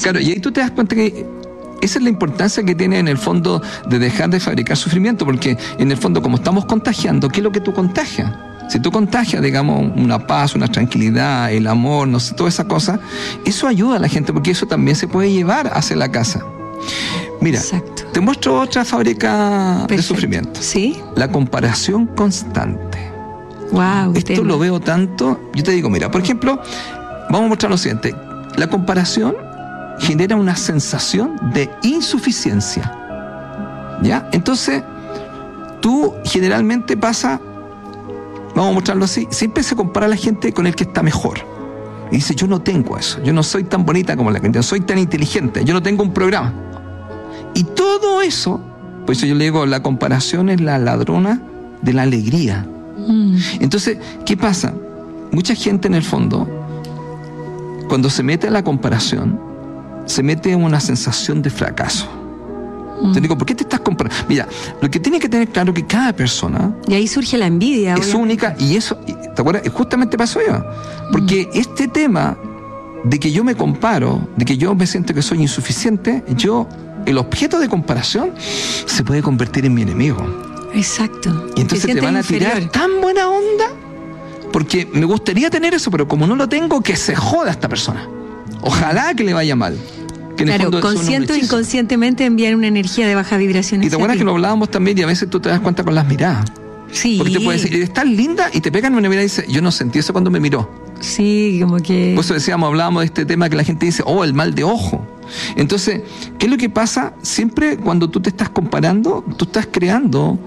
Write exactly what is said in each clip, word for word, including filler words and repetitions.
Claro, y ahí tú te das cuenta que esa es la importancia que tiene en el fondo de dejar de fabricar sufrimiento, porque en el fondo, como estamos contagiando, ¿qué es lo que tú contagias? Si tú contagias, digamos, una paz, una tranquilidad, el amor, no sé, toda esa cosa, eso ayuda a la gente, porque eso también se puede llevar hacia la casa. Mira, exacto. Te muestro otra fábrica Perfecto. de sufrimiento. ¿Sí? La comparación constante. Wow, Esto tema. Lo veo tanto. Yo te digo, mira, por ejemplo, vamos a mostrar lo siguiente. La comparación genera una sensación de insuficiencia. ¿Ya? Entonces, tú generalmente pasa, vamos a mostrarlo así, siempre se compara a la gente con el que está mejor. Y dice, yo no tengo eso, yo no soy tan bonita como la gente, no soy tan inteligente, yo no tengo un programa. Y todo eso, por eso yo le digo, la comparación es la ladrona de la alegría. Mm. Entonces, ¿qué pasa? Mucha gente en el fondo, cuando se mete a la comparación, se mete en una sensación de fracaso. Mm. Te digo, ¿por qué te estás comparando? Mira, lo que tiene que tener claro que cada persona... Y ahí surge la envidia. Es obviamente. única, y eso, ¿te acuerdas? Justamente pasó yo. Porque mm. este tema de que yo me comparo, de que yo me siento que soy insuficiente, yo, el objeto de comparación se puede convertir en mi enemigo. Exacto. Y entonces te van a inferior. tirar tan buena onda, porque me gustaría tener eso, pero como no lo tengo, que se joda esta persona. Ojalá que le vaya mal. Que en claro, consciente o inconscientemente envían una energía de baja vibración. Y te acuerdas que lo hablábamos también, y a veces tú te das cuenta con las miradas. Sí. Porque te puedes decir, estás linda, y te pegan una mirada y dices, yo no sentí eso cuando me miró. Sí, como que... Por eso decíamos, hablábamos de este tema que la gente dice, oh, el mal de ojo. Entonces, ¿qué es lo que pasa? Siempre cuando tú te estás comparando, tú estás creando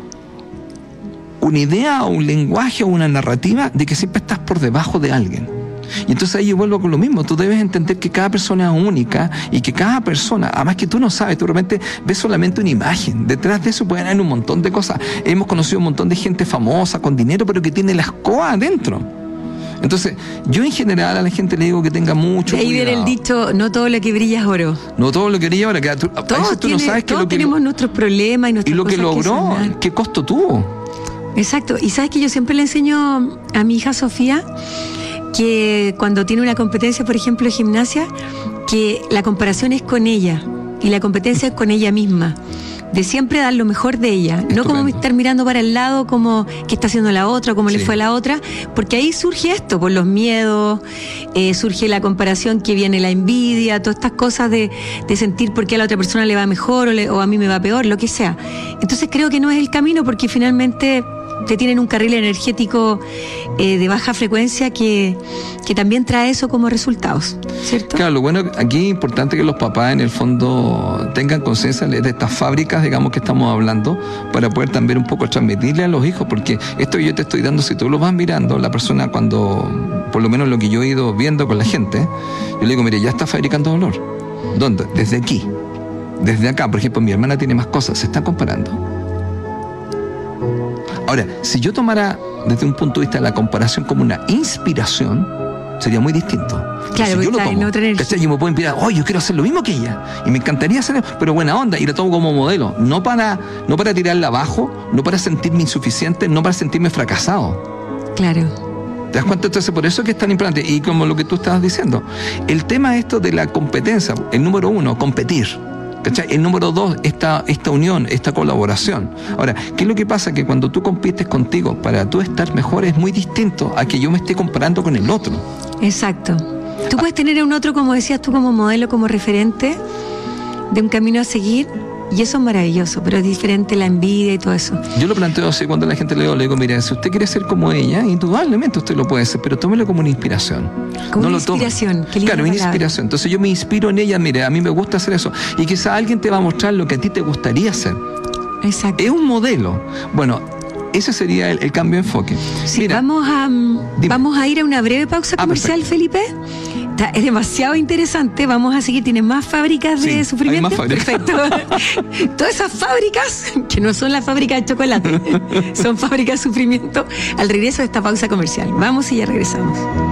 una idea o un lenguaje o una narrativa de que siempre estás por debajo de alguien. Y entonces ahí yo vuelvo con lo mismo. Tú debes entender que cada persona es única y que cada persona, además que tú no sabes, tú realmente ves solamente una imagen. Detrás de eso pueden haber un montón de cosas. Hemos conocido un montón de gente famosa, con dinero, pero que tiene las coas adentro. Entonces, yo en general a la gente le digo que tenga mucho de ahí cuidado. Ver el dicho, no todo lo que brilla es oro. No todo lo que brilla es oro. Que tú, a veces tú tiene, no sabes que todos lo que tenemos lo, nuestros problemas y nuestras y lo que logró, que qué costo tuvo. Exacto. Y sabes que yo siempre le enseño a mi hija Sofía que cuando tiene una competencia, por ejemplo, de gimnasia, que la comparación es con ella y la competencia es con ella misma. De siempre dar lo mejor de ella, Estupendo. No como estar mirando para el lado como qué está haciendo la otra, cómo sí. le fue a la otra, porque ahí surge esto, por los miedos, eh, surge la comparación, que viene la envidia, todas estas cosas de, de sentir por qué a la otra persona le va mejor o, le, o a mí me va peor, lo que sea. Entonces creo que no es el camino, porque finalmente te tienen un carril energético eh, de baja frecuencia que, que también trae eso como resultados, ¿cierto? Claro, lo bueno aquí es importante que los papás en el fondo tengan conciencia de estas fábricas, digamos, que estamos hablando, para poder también un poco transmitirle a los hijos, porque esto que yo te estoy dando, si tú lo vas mirando, la persona cuando, por lo menos lo que yo he ido viendo con la gente, yo le digo, mire, ya está fabricando dolor. ¿Dónde? Desde aquí, desde acá. Por ejemplo, mi hermana tiene más cosas, se están comparando. Ahora, si yo tomara desde un punto de vista la comparación como una inspiración, sería muy distinto. Claro, si yo lo tomo, en otra energía. Yo me puedo inspirar, oh, yo quiero hacer lo mismo que ella, y me encantaría hacer eso, pero buena onda, y lo tomo como modelo, no para, no para tirarla abajo, no para sentirme insuficiente, no para sentirme fracasado. Claro. ¿Te das cuenta? Entonces, por eso es que es tan importante. Y como lo que tú estabas diciendo, el tema esto de la competencia, el número uno, competir. ¿Cachai? El número dos, esta, esta unión, esta colaboración. Ahora, ¿qué es lo que pasa? Que cuando tú compites contigo para tú estar mejor es muy distinto a que yo me esté comparando con el otro. Exacto. Tú puedes tener a un otro, como decías tú, como modelo, como referente de un camino a seguir, y eso es maravilloso, pero es diferente la envidia y todo eso. Yo lo planteo así cuando a la gente le digo, le digo, mira, si usted quiere ser como ella, indudablemente usted lo puede ser, pero tómelo como una inspiración. Como no una lo tome. inspiración. Qué linda claro, una palabra. inspiración. Entonces yo me inspiro en ella, mire, a mí me gusta hacer eso. Y quizá alguien te va a mostrar lo que a ti te gustaría hacer. Exacto. Es un modelo. Bueno, ese sería el, el cambio de enfoque. Sí, mira, vamos a, vamos a ir a una breve pausa comercial, ah, Felipe. Es demasiado interesante. Vamos a seguir. ¿Tienes más fábricas de sí, sufrimiento? Hay más fábricas. Perfecto. Todas esas fábricas, que no son las fábricas de chocolate, son fábricas de sufrimiento, al regreso de esta pausa comercial. Vamos y ya regresamos.